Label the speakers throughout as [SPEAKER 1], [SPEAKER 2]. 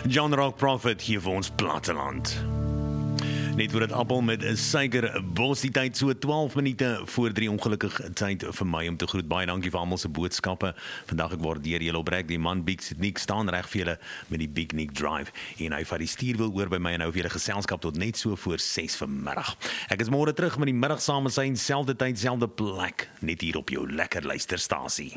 [SPEAKER 1] John Rock Prophet hier vir ons platteland. Net voor het appel met 'n suikerbos, die tyd so 12 minute voor 3, ongelukkig tyd vir my om te groet. Baie dankie vir almal se boodskappe. Vandag ek waardeer julle oprek. Die man Big Nick staan reg vir julle met die Big Nick Drive en hy vat die stuurwiel oor by my en hou vir julle geselskap tot net so voor 6 vanmiddag. Ek is môre terug met die middag saam met sy in selfde tyd, selfde plek, net hier op jou lekker luisterstasie.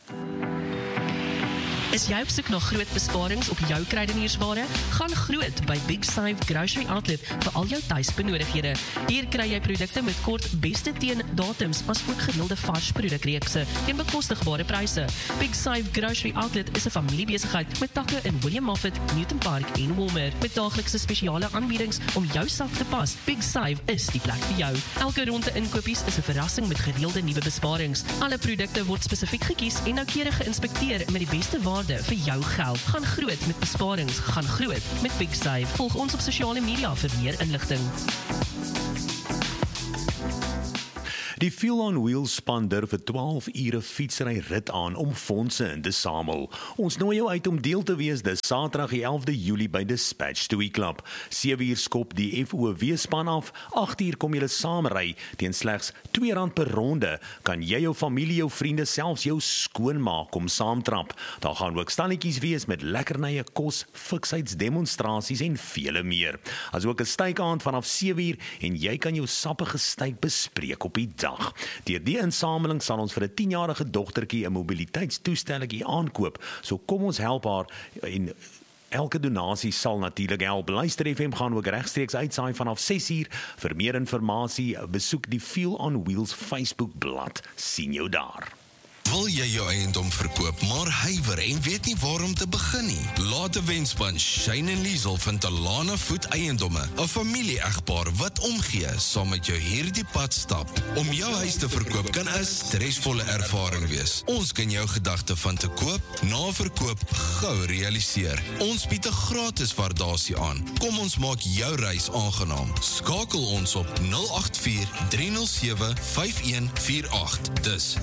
[SPEAKER 2] Is jy op soek na groot besparings op jou kruideniersware? Gaan groot by Big Save Grocery Outlet vir al jou tuisbenodighede. Hier kry jy produkte met kort beste teen datums as ook gereelde vars produkreekse teen bekostigbare pryse. Big Save Grocery Outlet is 'n familiebesigheid met takke in William Moffat, Newton Park en Walmer met daaglikse spesiale aanbiedings om jou sak te pas. Big Save is die plek vir jou. Elke ronde inkopies is 'n verrassing met gereelde nuwe besparings. Alle produkte word spesifiek gekies en noukeurig geïnspekteer met die beste waarde vir jou geld. Gaan groot met besparings, gaan groot met Big Save. Volg ons op sosiale media vir meer inligting.
[SPEAKER 1] Die Fuel on Wheels span durf 'n 12 ure fietsry rit aan om fondse in te samel. Ons nooi jou uit om deel te wees dis Saterdag die 11de Julie by Dispatch Toei Club. 7 uur skop die FOW span af, 8 uur kom julle saam ry teen slegs R2 per ronde. Kan jy jou familie, jou vriende, selfs jou skoonma kom saamtrap. Daar gaan ook stalletjies wees met lekkernye, kos, fiksheidsdemonstrasies en vele meer. As ook 'n stykaand vanaf 7 uur en jy kan jou sappige styk bespreek op die dag. Deur die insameling sal ons vir 'n 10-jarige dogtertjie 'n mobiliteitstoestelletjie aankoop. So kom ons help haar en elke donasie sal natuurlik help. Luister FM gaan ook regstreeks uitsaai vanaf 6 uur. Vir meer inligting besoek die Fuel on Wheels Facebook bladsy. Sien jou daar.
[SPEAKER 3] Wil jy jou eiendom verkoop, maar huiwer en weet nie waar om te begin nie? Laat 'n wenspan Shane en Liesel van Talana Voet Eiendomme, 'n familie-egpaar wat omgee, saam met jou hierdie pad stap. Om jou huis te verkoop kan 'n stresvolle ervaring wees. Ons kan jou gedagte van te koop, na verkoop gou realiseer. Ons bied 'n gratis waardasie aan. Kom ons maak jou reis aangenaam. Skakel ons op 084 307 5148. Dis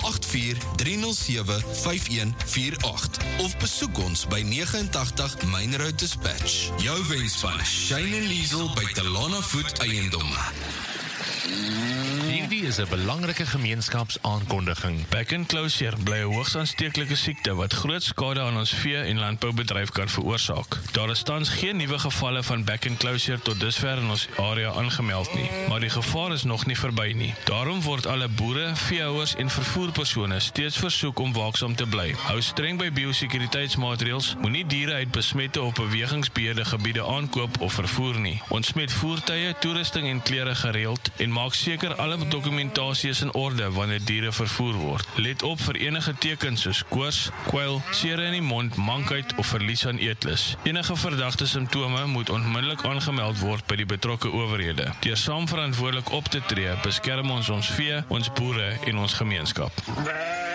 [SPEAKER 3] 084-307-5148 of besoek ons by 89 Main Road Dispatch. Jou wenspan Shane en Liesel by Talana Voet Eiendomme.
[SPEAKER 4] Hierdie is 'n belangrike gemeenskapsaankondiging. Back and closure bly 'n hoogs aansteeklike siekte wat groot skade aan ons vee- en landboubedryf kan veroorsaak. Daar is tans geen nuwe gevalle van back and closure tot dusver in ons area aangemeld nie, maar die gevaar is nog nie verby nie. Daarom word alle boere, veehouers en vervoerpersone steeds versoek om waaksaam te bly. Hou streng by biosekuriteitsmaatreëls, moenie diere uit besmette of bewegingsbeheerde gebiede aankoop of vervoer nie. Ontsmet voertuie, toerusting en klere gereeld en maak seker alle dokumentasie is in orde wanneer diere vervoer word. Let op vir enige tekens soos koors, kwyl, seere in die mond, mankheid of verlies aan eetlus. Enige verdagte simptome moet onmiddellik aangemeld word by die betrokke owerhede. Deur saam verantwoordelik op te tree, beskerm ons vee, ons boere en ons gemeenskap.